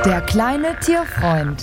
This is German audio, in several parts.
Der kleine Tierfreund.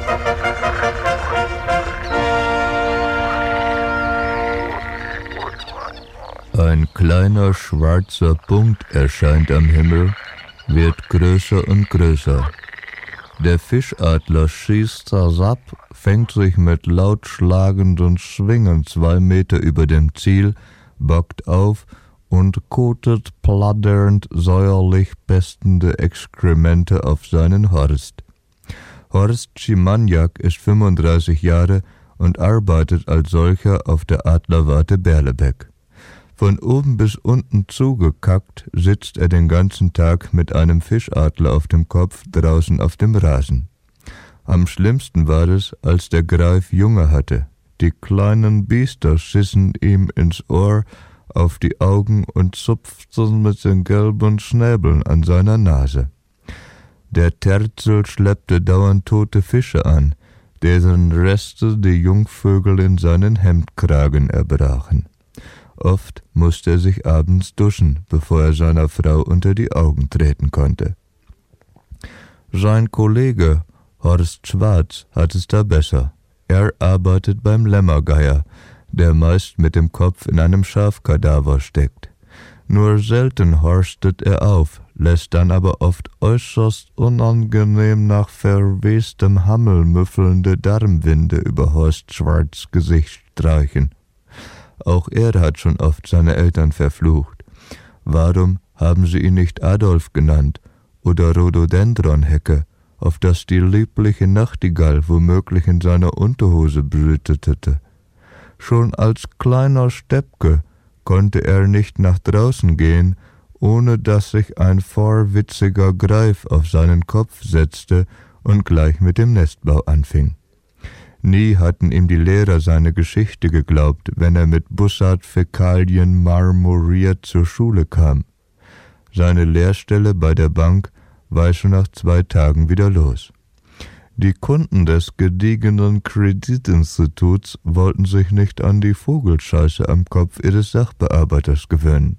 Ein kleiner schwarzer Punkt erscheint am Himmel, wird größer und größer. Der Fischadler schießt herab, fängt sich mit laut schlagenden Schwingen 2 Meter über dem Ziel, bockt auf und kotet pladdernd säuerlich pestende Exkremente auf seinen Horst. Horst Schimaniak ist 35 Jahre und arbeitet als solcher auf der Adlerwarte Berlebeck. Von oben bis unten zugekackt sitzt er den ganzen Tag mit einem Fischadler auf dem Kopf draußen auf dem Rasen. Am schlimmsten war es, als der Greif Junge hatte. Die kleinen Biester schissen ihm ins Ohr, auf die Augen und zupften mit den gelben Schnäbeln an seiner Nase. Der Terzel schleppte dauernd tote Fische an, deren Reste die Jungvögel in seinen Hemdkragen erbrachen. Oft musste er sich abends duschen, bevor er seiner Frau unter die Augen treten konnte. Sein Kollege Horst Schwarz hat es da besser. Er arbeitet beim Lämmergeier, der meist mit dem Kopf in einem Schafkadaver steckt. Nur selten horstet er auf, lässt dann aber oft äußerst unangenehm nach verwestem Hammel müffelnde Darmwinde über Horst Schwarz' Gesicht streichen. Auch er hat schon oft seine Eltern verflucht. Warum haben sie ihn nicht Adolf genannt oder Rhododendronhecke, auf das die liebliche Nachtigall womöglich in seiner Unterhose brütete? Schon als kleiner Steppke konnte er nicht nach draußen gehen, ohne dass sich ein vorwitziger Greif auf seinen Kopf setzte und gleich mit dem Nestbau anfing. Nie hatten ihm die Lehrer seine Geschichte geglaubt, wenn er mit Bussardfäkalien marmoriert zur Schule kam. Seine Lehrstelle bei der Bank war schon nach 2 Tagen wieder los. Die Kunden des gediegenen Kreditinstituts wollten sich nicht an die Vogelscheiße am Kopf ihres Sachbearbeiters gewöhnen.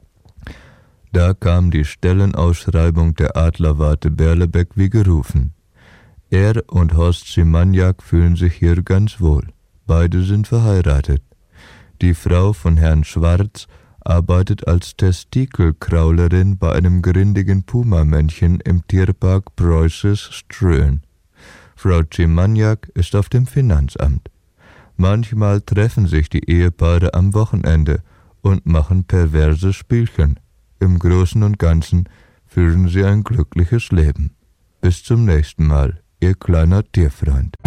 Da kam die Stellenausschreibung der Adlerwarte Berlebeck wie gerufen. Er und Horst Schimaniak fühlen sich hier ganz wohl. Beide sind verheiratet. Die Frau von Herrn Schwarz arbeitet als Testikelkraulerin bei einem grindigen Pumamännchen im Tierpark Preußes Ströhen. Frau Schimaniak ist auf dem Finanzamt. Manchmal treffen sich die Ehepaare am Wochenende und machen perverse Spielchen. Im Großen und Ganzen führen sie ein glückliches Leben. Bis zum nächsten Mal. Ihr kleiner Tierfreund.